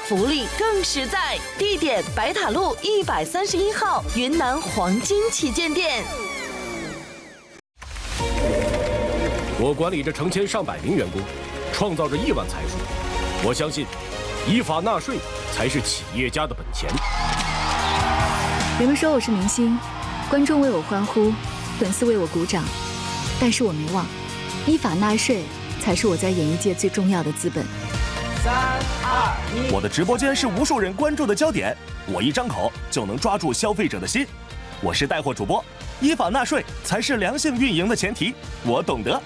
福利更实在。地点：白塔路131号云南黄金旗舰店。 我管理着成千上百名员工，创造着亿万财富。我相信，依法纳税才是企业家的本钱。 人们说我是明星，观众为我欢呼，粉丝为我鼓掌，但是我没忘，依法纳税才是我在演艺界最重要的资本。 3、2、1， 我的直播间是无数人关注的焦点，我一张口就能抓住消费者的心。我是带货主播，依法纳税才是良性运营的前提，我懂得。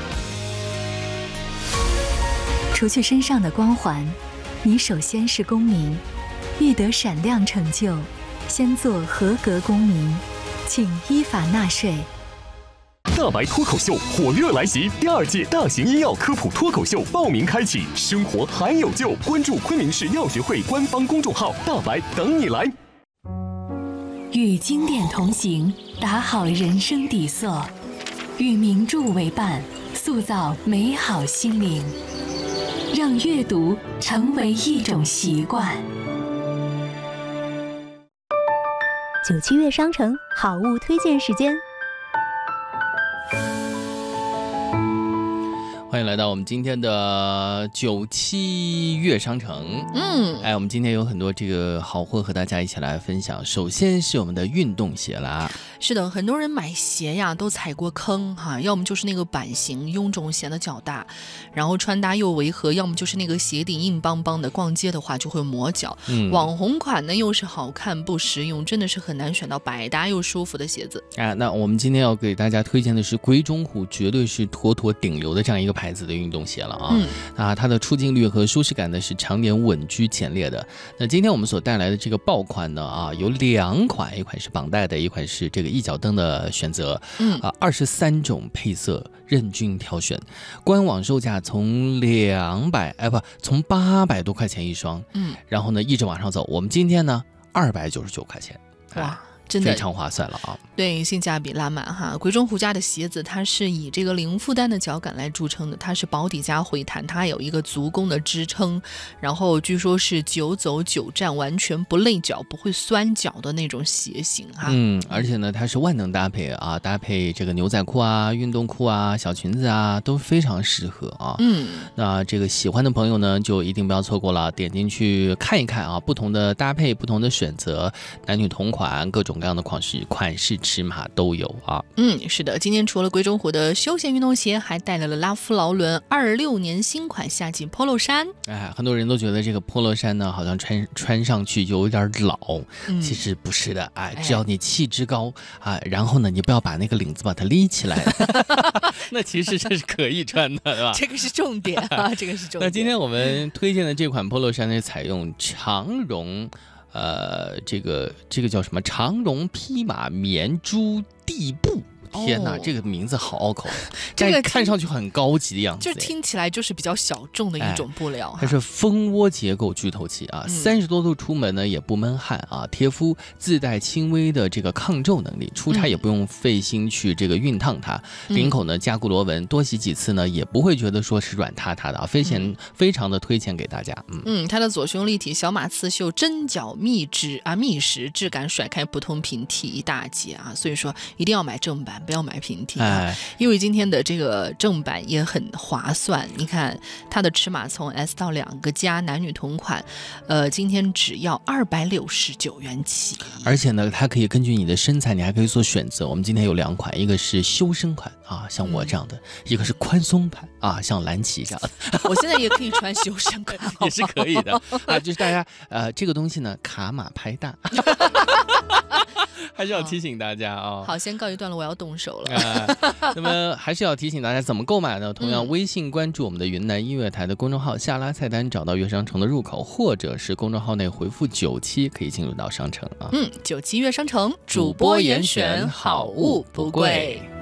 除去身上的光环，你首先是公民，欲得闪亮成就，先做合格公民，请依法纳税。 大白脱口秀火热来袭，第2届大型医药科普脱口秀报名开启，生活还有救，关注昆明市药学会官方公众号，大白等你来。 与经典同行，打好人生底色；与名著为伴，塑造美好心灵。让阅读成为一种习惯。 97月商城好物推荐时间。 欢迎来到我们今天的97月商城。我们今天有很多这个好货和大家一起来分享。首先是我们的运动鞋啦。 是的，很多人买鞋呀都踩过坑哈，要么就是那个版型臃肿显得脚大，然后穿搭又违和，要么就是那个鞋底硬邦邦的，逛街的话就会磨脚。网红款呢又是好看不实用，真的是很难选到百搭又舒服的鞋子。 那我们今天要给大家推荐的是鬼冢虎，绝对是妥妥顶流的这样一个牌子的运动鞋了啊。它的出镜率和舒适感呢是常年稳居前列的。那今天我们所带来的这个爆款呢有2款，一款是绑带的，一款是这个一脚蹬的选择。23种配色任君挑选，官网售价从800多块钱一双。然后呢一直往上走，我们今天呢299块钱。 哇，真的非常划算了啊！ 对，性价比拉满哈。鬼冢虎家的鞋子，它是以这个零负担的脚感来著称的，它是保底加回弹，它有一个足弓的支撑，然后据说是9走9站，完全不累脚，不会酸脚的那种鞋型哈。 而且呢，它是万能搭配啊，搭配这个牛仔裤啊、运动裤啊、小裙子啊，都非常适合啊。那这个喜欢的朋友呢，就一定不要错过了，点进去看一看啊，不同的搭配、不同的选择，男女同款，各种各样的款式尺码都有啊。 是的，今天除了鬼冢虎的休闲运动鞋，还带来了拉夫劳伦26年新款夏季 polo 衫。 很多人都觉得这个 polo 衫呢，好像穿上去有点老，其实不是的只要你气质高然后呢，你不要把那个领子把它立起来，那其实这是可以穿的，对吧？ 这个是重点啊，这个是重点。 那今天我们推荐的这款 polo 衫呢，采用长绒。这个叫什么？长绒披马棉珠地布。天哪，这个名字好拗口，这个看上去很高级的样子， 就听起来就是比较小众的一种布料。 它是蜂窝结构剧透气啊，30多度出门呢也不闷汗啊，贴肤自带轻微的这个抗皱能力，出差也不用费心去这个熨烫它。领口呢加固螺纹，多洗几次呢也不会觉得说是软塌塌的啊，非常的推荐给大家。 它的左胸立体小马刺绣针脚密实，质感甩开普通平替一大截啊，所以说一定要买正版。不要买平替因为今天的这个正版也很划算。你看它的尺码从 S 到2个加，男女同款，今天只要269元起。 而且呢，它可以根据你的身材，你还可以做选择。我们今天有2款，一个是修身款像我这样的，一个是宽松款像蓝旗这样的。 我现在也可以穿修身款， 也是可以的就是大家这个东西呢，卡码拍大。还是要提醒大家好，先告一段落，我要动手了。 那么还是要提醒大家怎么购买呢？同样，微信关注我们的云南音乐台的公众号，下拉菜单找到乐商城的入口，或者是公众号内回复97可以进入到商城97 月商城，主播严选，好物不贵。